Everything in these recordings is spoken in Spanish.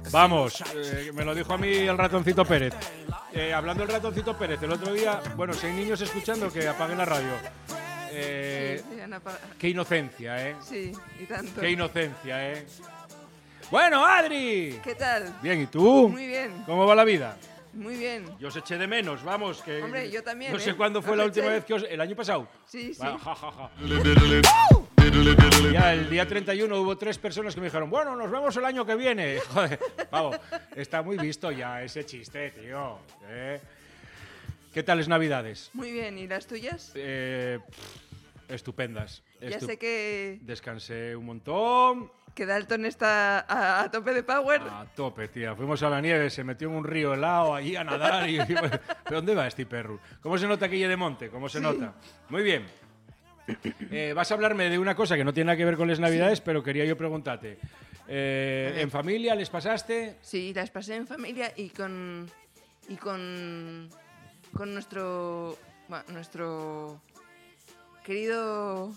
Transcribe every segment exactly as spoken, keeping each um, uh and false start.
Vamos, eh, me lo dijo a mí el ratoncito Pérez. Eh, hablando del ratoncito Pérez, el otro día, bueno, si hay niños escuchando, que apaguen la radio. Eh, Sí, han apa- qué inocencia, ¿eh? sí, y tanto. Qué inocencia, ¿eh? Bueno, Adri. ¿Qué tal? Bien, ¿y tú? Muy bien, ¿Cómo va la vida? muy bien. Yo os eché de menos, vamos, que... Hombre, yo también, No sé ¿eh? cuándo fue Os la eché. última vez que os... ¿El año pasado? Sí, sí. Va, ja, ja, ja. Ya el día treinta y uno hubo tres personas que me dijeron, bueno, nos vemos el año que viene. Joder, vamos, está muy visto ya ese chiste, tío. ¿eh? ¿Qué tal es Navidades? Muy bien, ¿y las tuyas? Eh, pff, estupendas. Ya Estu- sé que, Descansé un montón. que Dalton está a, a tope de power. A tope, tía. Fuimos a la nieve, se metió en un río helado allí a nadar. Y, y, bueno, ¿pero dónde va este perro? ¿Cómo se nota aquello de monte? ¿Cómo se Sí. nota? Muy bien. Eh, vas a hablarme de una cosa que no tiene nada que ver con las Navidades, sí. Pero quería yo preguntarte. Eh, ¿En familia les pasaste? Sí, las pasé en familia y con y con con nuestro bueno, nuestro querido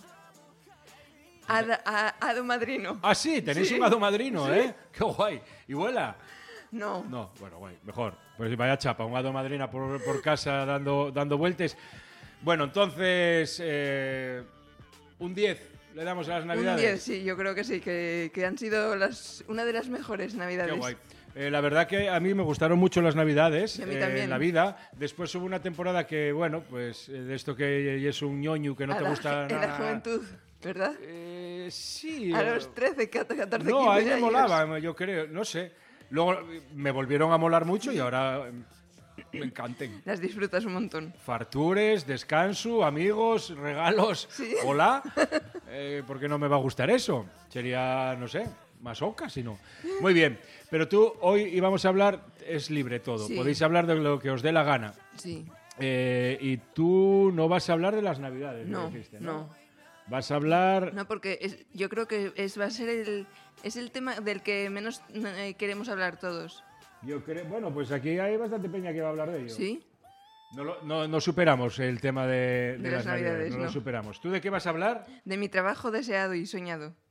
hada- a- hado madrino. Ah, sí, tenéis Sí. un hado madrino, Sí. ¿eh? Qué guay. ¿Y vuela? No. No, bueno, guay, mejor. Pues vaya chapa, un hado madrina por, por casa dando, dando vueltas. Bueno, entonces, eh, un diez le damos a las Un Navidades. diez, sí, yo creo que sí, que, que han sido las una de las mejores Qué Navidades. guay. Eh, la verdad que a mí me gustaron mucho las Navidades Y a mí eh, también. en la vida. Después hubo una temporada que, bueno, pues eh, de esto que es un ñoño que no a te la, gusta en nada. la juventud, ¿verdad? Eh, sí. A eh, los trece, catorce, No, quince a mí me años. molaba, yo creo, no sé. Luego eh, me volvieron a molar mucho y ahora eh, me encanten. Las disfrutas un montón. Fartures, descanso, amigos, regalos. Sí. Hola. Eh, ¿Por qué no me va a gustar eso? Sería, no sé, masoca, si no. Muy bien. Pero tú, hoy íbamos a hablar, es libre todo. Sí. Podéis hablar de lo que os dé la gana. Sí. Eh, y tú no vas a hablar de las Navidades, me No, dijiste, no. Vas a hablar... No, porque es- yo creo que es, va a ser el, es el tema del que menos eh, queremos hablar todos. Yo creo, bueno, pues aquí hay bastante peña que va a hablar de ello. ¿Sí? No, lo- no, no superamos el tema de, de De las las Navidades, no, lo no. superamos. ¿Tú de qué vas a hablar? De mi trabajo deseado y soñado.